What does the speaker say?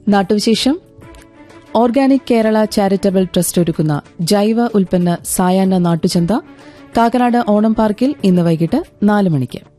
നാട്ടുവിശേഷം. Organic Kerala charitable trust ഒരുക്കുന്ന ജൈവ ഉൽപ്പന്ന സായാഹ്ന നാട്ടുചന്ത കാക്കനാട് ഓണം പാർക്കിൽ ഇന്ന് വൈകിട്ട് 4 മണിക്ക്.